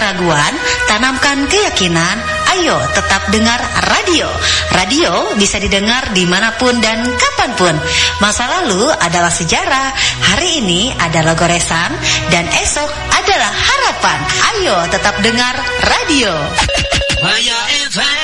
keraguan, tanamkan keyakinan. Ayo tetap dengar radio. Radio bisa didengar dimanapun dan kapanpun. Masa lalu adalah sejarah, hari ini adalah goresan, dan esok adalah harapan. Ayo tetap dengar radio.